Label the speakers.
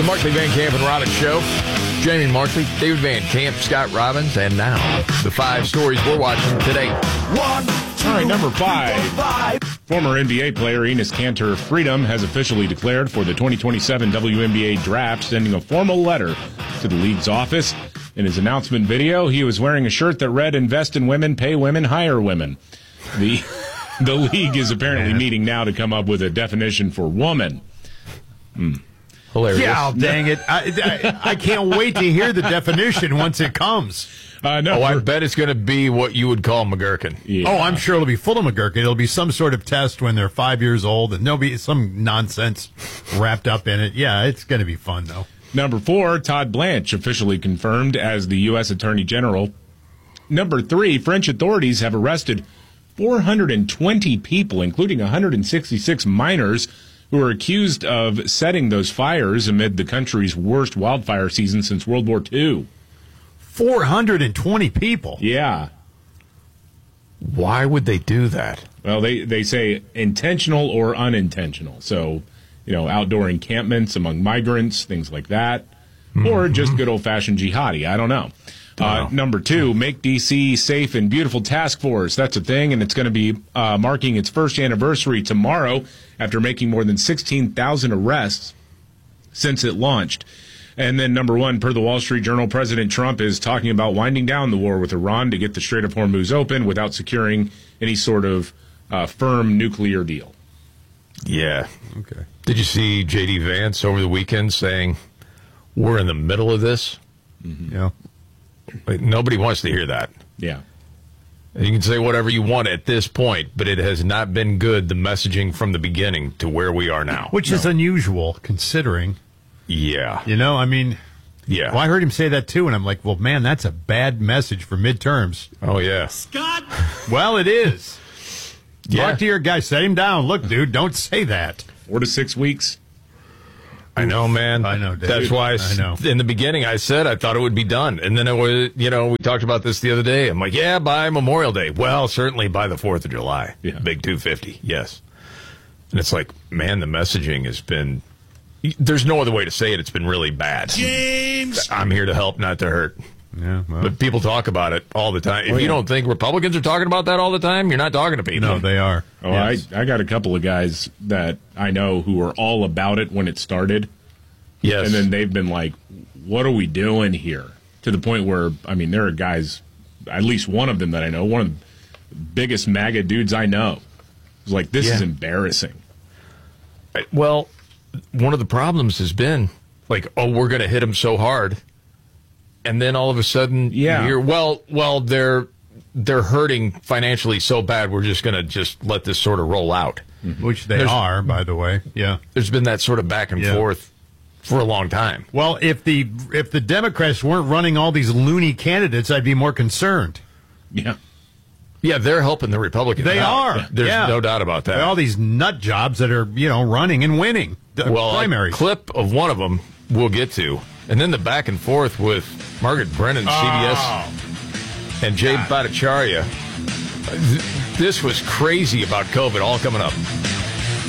Speaker 1: Markley, Van Camp, and Robbins Show. Jamie Markley, David Van Camp, Scott Robbins, and now the 5 stories we're watching today.
Speaker 2: All right, number 5. Former NBA player Enes Kanter Freedom has officially declared for the 2027 WNBA draft, sending a formal letter to the league's office. In his announcement video, he was wearing a shirt that read, "Invest in women, pay women, hire women." The league is apparently meeting now to come up with a definition for woman.
Speaker 1: Hilarious.
Speaker 3: Yeah, dang it. I can't wait to hear the definition once it comes.
Speaker 2: No,
Speaker 1: I bet it's going to be what you would call McGurkin.
Speaker 2: Yeah.
Speaker 3: Oh, I'm sure it'll be full of McGurk. It'll be some sort of test when they're 5 years old, and there'll be some nonsense wrapped up in it. Yeah, it's going to be fun, though.
Speaker 2: Number 4, Todd Blanche officially confirmed as the U.S. Attorney General. Number 3, French authorities have arrested 420 people, including 166 minors, who are accused of setting those fires amid the country's worst wildfire season since World War II.
Speaker 3: 420 people.
Speaker 2: Yeah.
Speaker 1: Why would they do that?
Speaker 2: Well, they say intentional or unintentional. So, outdoor encampments among migrants, things like that. Or just good old-fashioned jihadi. I don't know. Number 2, Make D.C. Safe and Beautiful Task Force. That's a thing, and it's going to be marking its first anniversary tomorrow after making more than 16,000 arrests since it launched. And then number 1, per the Wall Street Journal, President Trump is talking about winding down the war with Iran to get the Strait of Hormuz open without securing any sort of firm nuclear deal.
Speaker 1: Yeah.
Speaker 3: Okay.
Speaker 1: Did you see J.D. Vance over the weekend saying, we're in the middle of this?
Speaker 3: Yeah.
Speaker 1: Like, nobody wants to hear that.
Speaker 2: Yeah.
Speaker 1: You can say whatever you want at this point, but it has not been good, the messaging from the beginning to where we are now.
Speaker 3: Which is unusual, considering.
Speaker 1: Yeah.
Speaker 3: Yeah. Well, I heard him say that, too, and I'm like, well, man, that's a bad message for midterms.
Speaker 1: Oh, yeah.
Speaker 4: Scott!
Speaker 3: Well, it is.
Speaker 1: Yeah.
Speaker 3: Talk to your guy. Set him down. Look, dude, don't say that.
Speaker 2: 4 to 6 weeks.
Speaker 1: I know, man.
Speaker 3: I know, Dave.
Speaker 1: That's why
Speaker 3: I know.
Speaker 1: In the beginning I said I thought it would be done. And then it was, we talked about this the other day. I'm like, yeah, by Memorial Day. Well, certainly by the 4th of July.
Speaker 2: Yeah.
Speaker 1: Big 250. Yes. And it's like, man, the messaging has been, there's no other way to say it. It's been really bad.
Speaker 4: James!
Speaker 1: I'm here to help, not to hurt.
Speaker 3: Yeah, well.
Speaker 1: But people talk about it all the time. If you don't think Republicans are talking about that all the time, you're not talking to people.
Speaker 3: No, they are.
Speaker 2: Oh,
Speaker 3: Yes.
Speaker 2: I got a couple of guys that I know who were all about it when it started.
Speaker 1: Yes.
Speaker 2: And then they've been like, what are we doing here? To the point where, there are guys, at least one of them that I know, one of the biggest MAGA dudes I know, was like, this is embarrassing.
Speaker 1: Well, one of the problems has been, like, oh, we're going to hit them so hard. And then all of a sudden,
Speaker 2: Yeah.
Speaker 1: you hear, well, they're hurting financially so bad, we're just going to just let this sort of roll out.
Speaker 3: Which they are, by the way. Yeah.
Speaker 1: There's been that sort of back and forth for a long time.
Speaker 3: Well, if the Democrats weren't running all these loony candidates, I'd be more concerned.
Speaker 2: Yeah.
Speaker 1: Yeah, they're helping the Republicans.
Speaker 3: They
Speaker 1: out.
Speaker 3: are.
Speaker 1: There's
Speaker 3: Yeah.
Speaker 1: no doubt about that.
Speaker 3: All these nut jobs that are, running and winning primaries.
Speaker 1: A clip of one of them we'll get to. And then the back and forth with Margaret Brennan, CBS, and Jay Bhattacharya. This was crazy about COVID, all coming up.